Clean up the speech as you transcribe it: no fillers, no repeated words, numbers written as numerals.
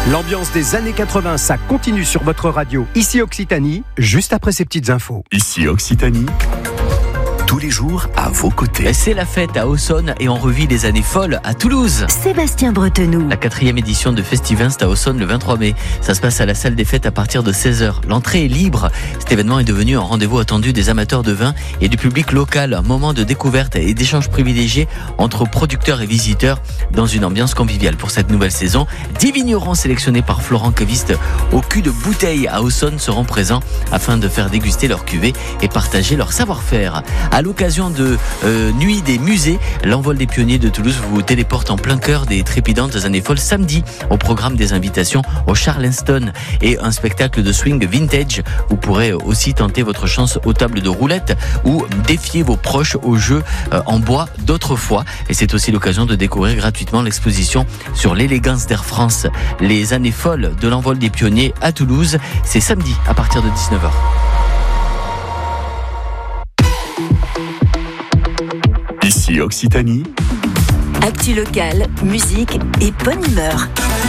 L'ambiance des années 80, ça continue sur votre radio. Ici Occitanie, juste après ces petites infos. Ici Occitanie, tous les jours à vos côtés. C'est la fête à Aussonne et on revit les années folles à Toulouse. Sébastien Bretenoux. La 4e édition de Festiv'Inst à Aussonne le 23 mai. Ça se passe à la salle des fêtes à partir de 16h. L'entrée est libre. Cet événement est devenu un rendez-vous attendu des amateurs de vin et du public local. Un moment de découverte et d'échange privilégié entre producteurs et visiteurs dans une ambiance conviviale. Pour cette nouvelle saison, 10 vignerons sélectionnés par Florent Caviste au cul de bouteille à Aussonne seront présents afin de faire déguster leur cuvée et partager leur savoir-faire. À l'occasion de Nuit des musées, l'envol des pionniers de Toulouse vous téléporte en plein cœur des trépidantes années folles samedi au programme des invitations au Charleston et un spectacle de swing vintage. Vous pourrez aussi tenter votre chance aux tables de roulette ou défier vos proches aux jeux en bois d'autrefois. Et c'est aussi l'occasion de découvrir gratuitement l'exposition sur l'élégance d'Air France. Les années folles de l'envol des pionniers à Toulouse, c'est samedi à partir de 19h. Ici Occitanie, Actu locale, musique et bonne humeur.